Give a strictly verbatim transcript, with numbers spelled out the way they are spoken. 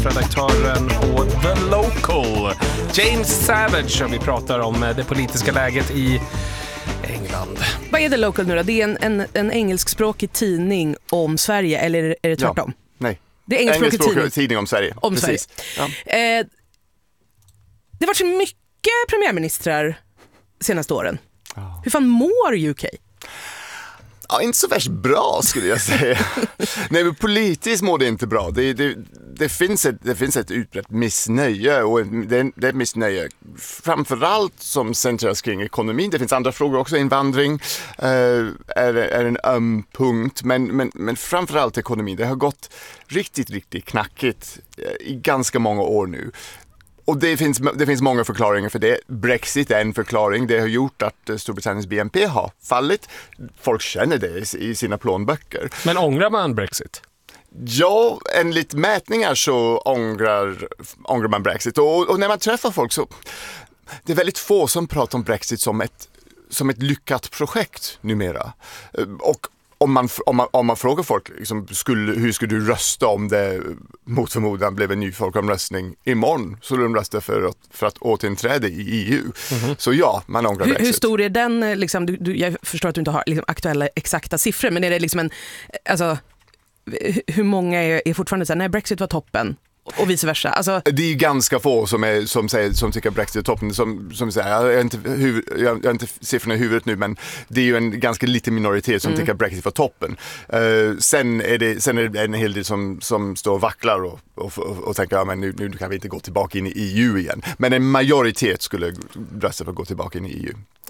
Redaktören på The Local, James Savage, och vi pratar om det politiska läget i England. Vad är The Local nu då? Det är en, en, en engelskspråkig tidning om Sverige, eller är det tvärtom? Ja, nej. Det är engelskspråkig engelskspråkig tidning. tidning om Sverige. Om Precis. Sverige. Ja. Eh, det har varit så mycket premiärministrar senaste åren. Oh. Hur fan mår U K? Ja, inte så värst bra skulle jag säga. Nej, men politiskt mår det inte bra. Det, det, det, finns, ett, det finns ett utbrett missnöje, och det, det är missnöje framförallt som centreras kring ekonomin. Det finns andra frågor också. Invandring eh, är, är en öm punkt, men, men, men framförallt ekonomin. Det har gått riktigt, riktigt knackigt i ganska många år nu. Och det finns, det finns många förklaringar för det. Brexit är en förklaring. Det har gjort att Storbritanniens B N P har fallit. Folk känner det i sina plånböcker. Men ångrar man Brexit? Ja, enligt mätningar så ångrar, ångrar man Brexit. Och, och när man träffar folk så... Det är väldigt få som pratar om Brexit som ett, som ett lyckat projekt numera. Och Om man, om, man, om man frågar folk liksom, skulle, hur skulle du rösta om det mot förmodan blev en ny folkomröstning imorgon, så skulle de rösta för att, för att återinträda i E U. Mm-hmm. Så ja, man ångrar hur, Brexit. hur stor är den? Liksom, du, du, jag förstår att du inte har liksom, aktuella exakta siffror, men är det liksom en... Alltså, hur många är, är fortfarande så här, nej, Brexit var toppen? Och vice versa. Alltså... Det är ju ganska få som, är, som, säger, som tycker Brexit är toppen. Som, som säger, jag, har inte huvud, jag har inte siffrorna i huvudet nu, men det är ju en ganska liten minoritet som mm. tycker Brexit var toppen. Uh, sen, är det, sen är det en hel del som, som står och vacklar och, och, och, och tänker ja, men nu, nu kan vi inte gå tillbaka in i E U igen. Men en majoritet skulle rösta för att gå tillbaka in i E U.